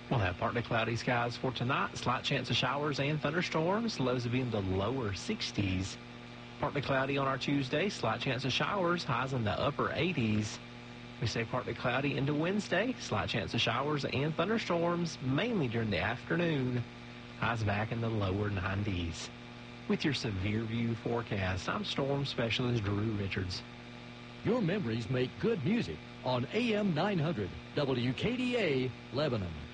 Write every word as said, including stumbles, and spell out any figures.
We'll have partly cloudy skies for tonight. Slight chance of showers and thunderstorms. Lows will be in the lower sixties. Partly cloudy on our Tuesday. Slight chance of showers. Highs in the upper eighties. We stay partly cloudy into Wednesday. Slight chance of showers and thunderstorms, mainly during the afternoon. Highs back in the lower nineties. With your Severe View forecast, I'm Storm Specialist Drew Richards. Your memories make good music on A M nine hundred W K D A Lebanon.